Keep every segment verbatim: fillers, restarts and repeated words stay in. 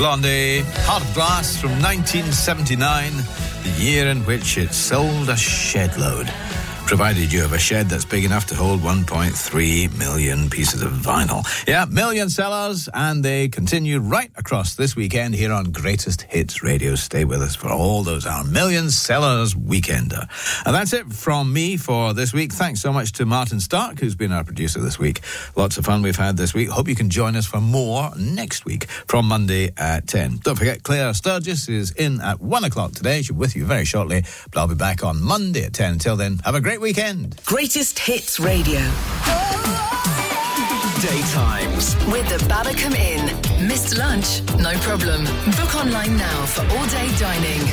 Blondie, Heart of Glass from nineteen seventy-nine, the year in which it sold a shed load. Provided you have a shed that's big enough to hold one point three million pieces of vinyl. Yeah, million sellers, and they continue right across this weekend here on Greatest Hits Radio. Stay with us for all those our Million Sellers Weekender. And that's it from me for this week. Thanks so much to Martin Stark, who's been our producer this week. Lots of fun we've had this week. Hope you can join us for more next week from Monday at ten. Don't forget, Claire Sturgis is in at one o'clock today. She'll be with you very shortly, but I'll be back on Monday at ten. Until then, have a great weekend. Greatest Hits Radio. Daytimes. With the Babacom Inn. Missed lunch? No problem. Book online now for all-day dining.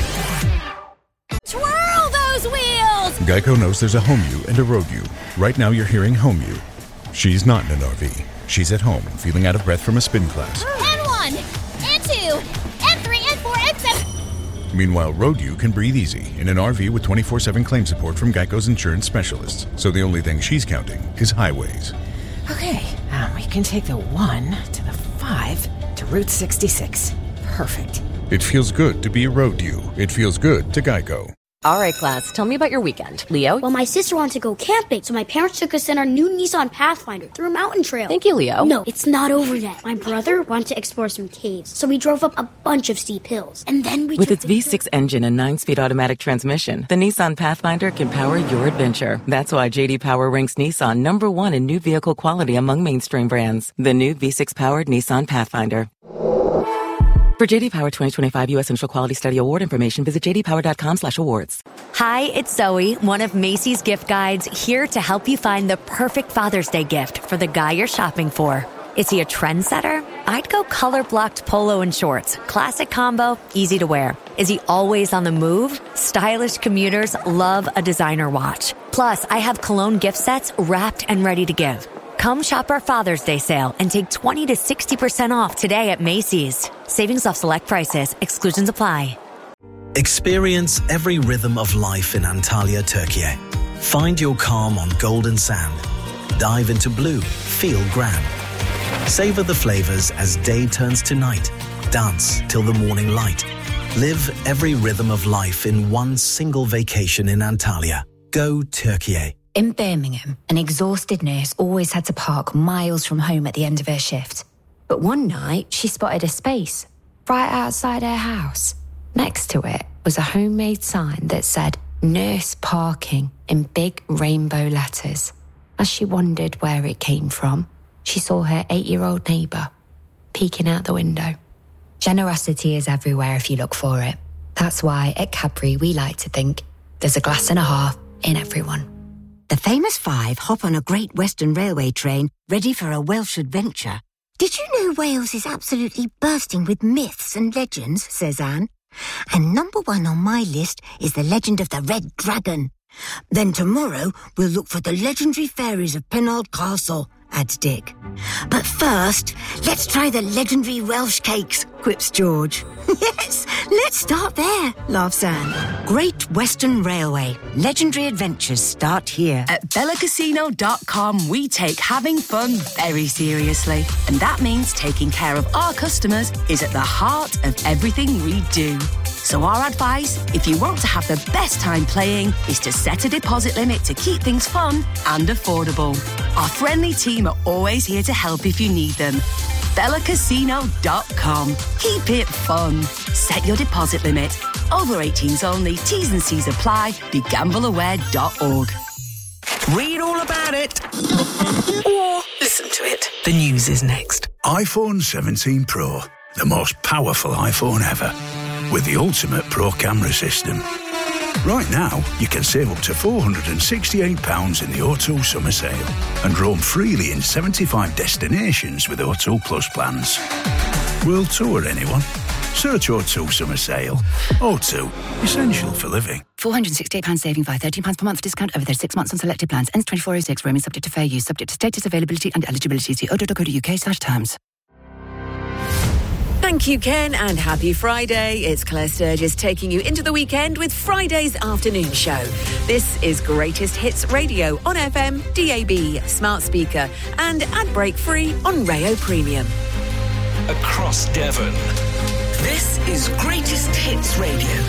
Twirl those wheels! Geico knows there's a home you and a road you. Right now you're hearing home you. She's not in an R V. She's at home, feeling out of breath from a spin class. And one, and two, and three, and four, and seven. Meanwhile, Road U can breathe easy in an R V with twenty-four seven claim support from Geico's insurance specialists. So the only thing she's counting is highways. Okay, um, we can take the one to the five to Route sixty-six. Perfect. It feels good to be a Road U. It feels good to Geico. All right, class, tell me about your weekend. Leo? Well, my sister wanted to go camping, so my parents took us in our new Nissan Pathfinder through a mountain trail. Thank you, Leo. No, it's not over yet. My brother wanted to explore some caves, so we drove up a bunch of steep hills. And then we With its V six engine and nine-speed automatic transmission, the Nissan Pathfinder can power your adventure. That's why J D Power ranks Nissan number one in new vehicle quality among mainstream brands. The new V six-powered Nissan Pathfinder. For J D Power twenty twenty-five U S Initial Quality Study Award information, visit j d power dot com slash awards. Hi, it's Zoe, one of Macy's gift guides, here to help you find the perfect Father's Day gift for the guy you're shopping for. Is he a trendsetter? I'd go color-blocked polo and shorts. Classic combo, easy to wear. Is he always on the move? Stylish commuters love a designer watch. Plus, I have cologne gift sets wrapped and ready to give. Come shop our Father's Day sale and take twenty to sixty percent off today at Macy's. Savings off select prices. Exclusions apply. Experience every rhythm of life in Antalya, Turkey. Find your calm on golden sand. Dive into blue. Feel grand. Savor the flavors as day turns to night. Dance till the morning light. Live every rhythm of life in one single vacation in Antalya. Go Turkey. In Birmingham, an exhausted nurse always had to park miles from home at the end of her shift. But one night, she spotted a space right outside her house. Next to it was a homemade sign that said, Nurse Parking, in big rainbow letters. As she wondered where it came from, she saw her eight-year-old neighbour peeking out the window. Generosity is everywhere if you look for it. That's why at Cadbury we like to think there's a glass and a half in everyone. The famous five hop on a Great Western Railway train ready for a Welsh adventure. Did you know Wales is absolutely bursting with myths and legends, says Anne? And number one on my list is the legend of the Red Dragon. Then tomorrow we'll look for the legendary fairies of Penarth Castle, adds Dick. But first, let's try the legendary Welsh cakes, quips George. Yes, let's start there, laughs Anne. Great Western Railway. Legendary adventures start here. At Bella Casino dot com, we take having fun very seriously. And that means taking care of our customers is at the heart of everything we do. So our advice, if you want to have the best time playing, is to set a deposit limit to keep things fun and affordable. Our friendly team are always here to help if you need them. Bella Casino dot com. Keep it fun. Set your deposit limit. Over eighteens only. T's and C's apply. Be gamble aware dot org. Read all about it. Or listen to it. The news is next. iPhone seventeen Pro. The most powerful iPhone ever. With the ultimate Pro camera system. Right now, you can save up to four hundred sixty-eight pounds in the O two summer sale and roam freely in seventy-five destinations with O two Plus plans. World tour, anyone? Search O two summer sale. O two, essential for living. four hundred sixty-eight pounds saving via thirteen pounds per month discount over thirty-six months on selected plans. Ends twenty-four oh six. Roaming subject to fair use. Subject to status, availability and eligibility. See o two dot co dot uk slash terms. Thank you, Ken, and happy Friday. It's Claire Sturgis taking you into the weekend with Friday's afternoon show. This is Greatest Hits Radio on F M, D A B, smart speaker, and ad break free on Rayo Premium. Across Devon. is Greatest Hits Radio.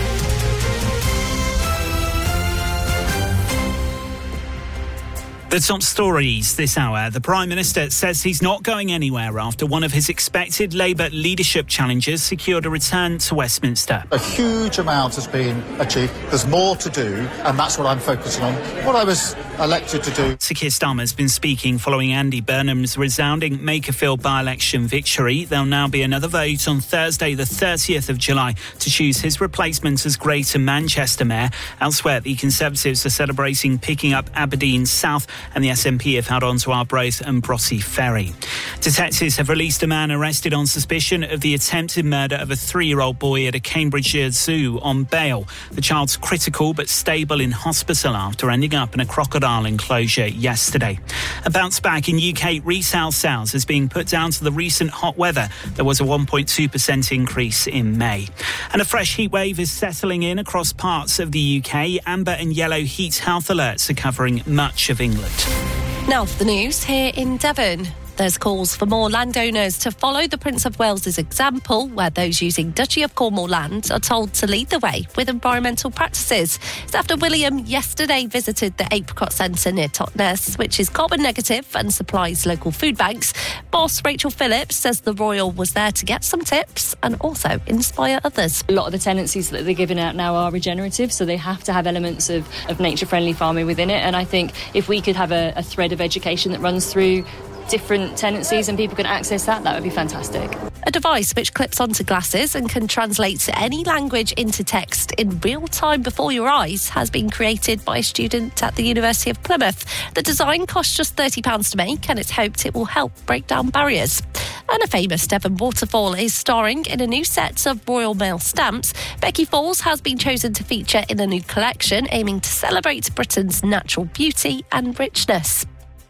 The top stories this hour. The Prime Minister says he's not going anywhere after one of his expected Labour leadership challengers secured a return to Westminster. A huge amount has been achieved. There's more to do, and that's what I'm focusing on. What I was elected to do. Sir Keir Starmer's been speaking following Andy Burnham's resounding Makerfield by-election victory. There'll now be another vote on Thursday, the thirtieth of July, to choose his replacement as Greater Manchester Mayor. Elsewhere, the Conservatives are celebrating picking up Aberdeen South, and the S N P have held on to Arbroath and Brotty Ferry. Detectives have released a man arrested on suspicion of the attempted murder of a three-year-old boy at a Cambridgeshire zoo on bail. The child's critical but stable in hospital after ending up in a crocodile enclosure yesterday. A bounce back in U K retail sales is being put down to the recent hot weather. There was a one point two percent increase in May. And a fresh heat wave is settling in across parts of the U K. Amber and yellow heat health alerts are covering much of England. Now for the news here in Devon. There's calls for more landowners to follow the Prince of Wales's example, where those using Duchy of Cornwall land are told to lead the way with environmental practices. It's after William yesterday visited the Apricot Centre near Totnes, which is carbon negative and supplies local food banks. Boss Rachel Phillips says the Royal was there to get some tips and also inspire others. A lot of the tenancies that they're giving out now are regenerative, so they have to have elements of, of nature-friendly farming within it. And I think if we could have a, a thread of education that runs through different tenancies and people can access that, that would be fantastic. A device which clips onto glasses and can translate any language into text in real time before your eyes has been created by a student at the University of Plymouth. The design costs just thirty pounds to make, and it's hoped it will help break down barriers. And a famous Devon waterfall is starring in a new set of Royal Mail stamps. Becky Falls has been chosen to feature in a new collection aiming to celebrate Britain's natural beauty and richness.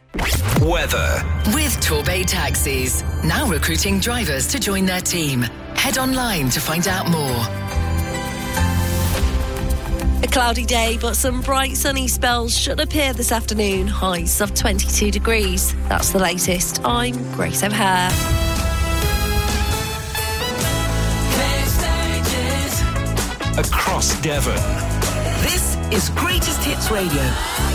Weather. With Torbay Taxis. Now recruiting drivers to join their team. Head online to find out more. A cloudy day, but some bright sunny spells should appear this afternoon. Highs of twenty-two degrees. That's the latest. I'm Grace O'Hare. Across Devon. This is Greatest Hits Radio.